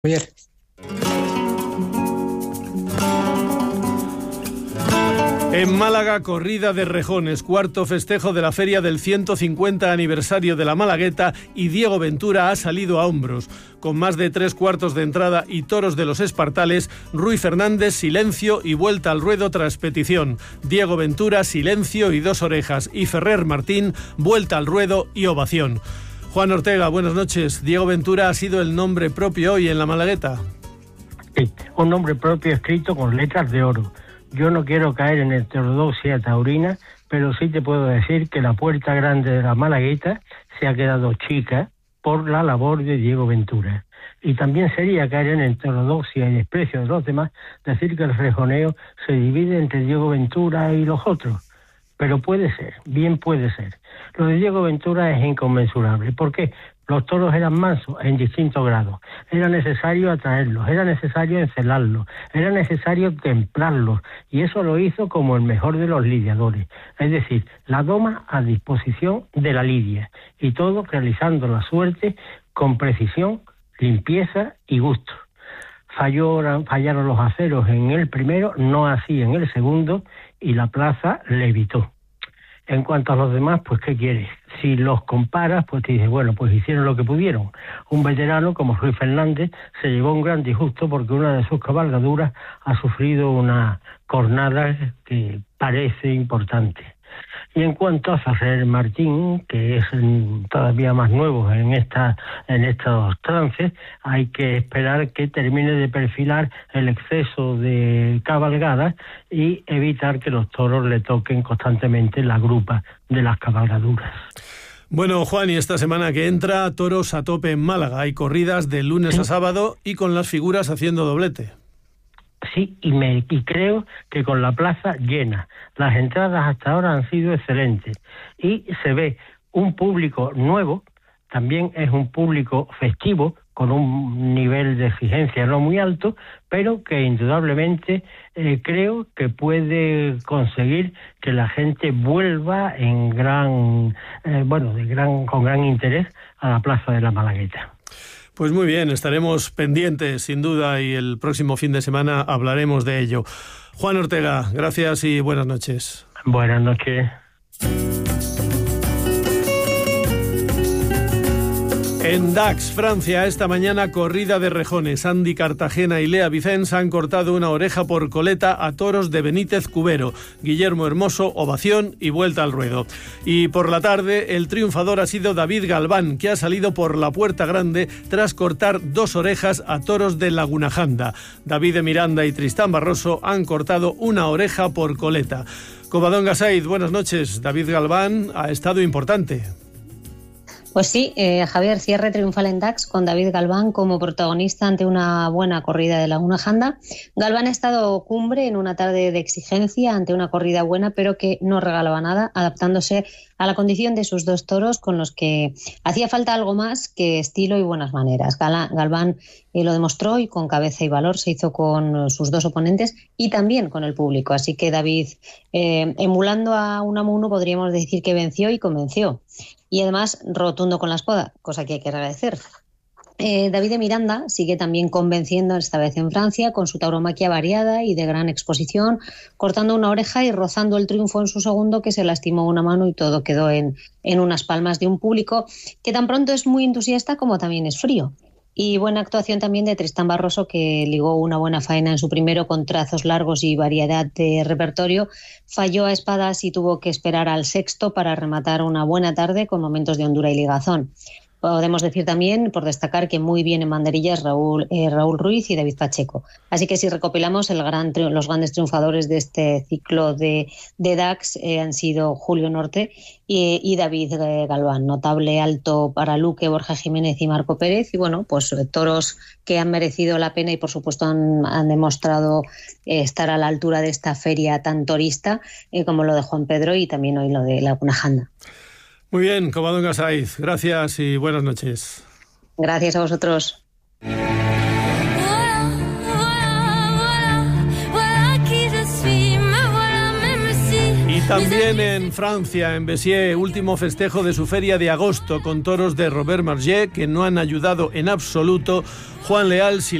Bien. En Málaga, corrida de rejones, cuarto festejo de la feria del 150 aniversario de la Malagueta, y Diego Ventura ha salido a hombros. Con más de 3/4 de entrada y toros de los espartales, Rui Fernández, silencio y vuelta al ruedo tras petición. Diego Ventura, silencio y 2 orejas. Y Ferrer Martín, vuelta al ruedo y ovación. Juan Ortega, buenas noches. Diego Ventura ha sido el nombre propio hoy en la Malagueta. Sí, un nombre propio escrito con letras de oro. Yo no quiero caer en heterodoxia taurina, pero sí te puedo decir que la puerta grande de la Malagueta se ha quedado chica por la labor de Diego Ventura. Y también sería caer en heterodoxia y desprecio de los demás decir que el rejoneo se divide entre Diego Ventura y los otros. Pero puede ser, bien puede ser. Lo de Diego Ventura es inconmensurable. ¿Por qué? Los toros eran mansos en distintos grados. Era necesario atraerlos, era necesario encelarlos, era necesario templarlos. Y eso lo hizo como el mejor de los lidiadores. Es decir, la doma a disposición de la lidia. Y todo realizando la suerte con precisión, limpieza y gusto. Fallaron los aceros en el primero, no así en el segundo, y la plaza le evitó. En cuanto a los demás, pues ¿qué quieres? Si los comparas, pues te dices, bueno, pues hicieron lo que pudieron. Un veterano como Rui Fernández se llevó un gran disgusto porque una de sus cabalgaduras ha sufrido una cornada que parece importante. Y en cuanto a Ferrer Martín, que es todavía más nuevo en estos trances, hay que esperar que termine de perfilar el exceso de cabalgadas y evitar que los toros le toquen constantemente la grupa de las cabalgaduras. Bueno, Juan, y esta semana que entra, toros a tope en Málaga. Hay corridas de lunes a sábado y con las figuras haciendo doblete. Sí, y creo que con la plaza llena. Las entradas hasta ahora han sido excelentes y se ve un público nuevo, también es un público festivo, con un nivel de exigencia no muy alto, pero que indudablemente creo que puede conseguir que la gente vuelva con gran interés a la plaza de la Malagueta. Pues muy bien, estaremos pendientes sin duda y el próximo fin de semana hablaremos de ello. Juan Ortega, gracias y buenas noches. Buenas noches. En Dax, Francia, esta mañana corrida de rejones. Andy Cartagena y Lea Vicens han cortado una oreja por coleta a toros de Benítez Cubero. Guillermo Hermoso, ovación y vuelta al ruedo. Y por la tarde, el triunfador ha sido David Galván, que ha salido por la puerta grande tras cortar 2 orejas a toros de Lagunajanda. David de Miranda y Tristán Barroso han cortado una oreja por coleta. Covadonga Said, buenas noches. David Galván ha estado importante. Pues sí, Javier, cierre triunfal en Dax con David Galván como protagonista ante una buena corrida de Lagunajanda. Galván ha estado cumbre en una tarde de exigencia ante una corrida buena, pero que no regalaba nada, adaptándose a la condición de sus 2 toros con los que hacía falta algo más que estilo y buenas maneras. Galván lo demostró y con cabeza y valor se hizo con sus 2 oponentes y también con el público. Así que David, emulando a Unamuno, podríamos decir que venció y convenció. Y además rotundo con la espada, cosa que hay que agradecer. David de Miranda sigue también convenciendo, esta vez en Francia, con su tauromaquia variada y de gran exposición, cortando una oreja y rozando el triunfo en su segundo, que se lastimó una mano y todo quedó en unas palmas de un público que tan pronto es muy entusiasta como también es frío. Y buena actuación también de Tristán Barroso, que ligó una buena faena en su primero con trazos largos y variedad de repertorio. Falló a espadas y tuvo que esperar al sexto para rematar una buena tarde con momentos de hondura y ligazón. Podemos decir también, por destacar, que muy bien en banderillas Raúl Ruiz y David Pacheco. Así que si recopilamos, los grandes triunfadores de este ciclo de Dax han sido Julio Norte y David Galván. Notable alto para Luque, Borja Jiménez y Marco Pérez. Y bueno, pues toros que han merecido la pena y por supuesto han demostrado estar a la altura de esta feria tan torista como lo de Juan Pedro y también hoy lo de Lagunajanda. Muy bien, Covadonga Said, gracias y buenas noches. Gracias a vosotros. Y También en Francia, en Béziers, último festejo de su feria de agosto con toros de Robert Marjé que no han ayudado en absoluto. Juan Leal,